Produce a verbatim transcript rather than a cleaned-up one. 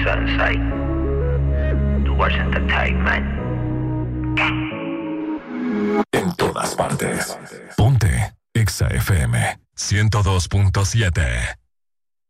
Sunside. Towards Entertainment. En todas partes. Ponte Exa F M ciento dos punto siete.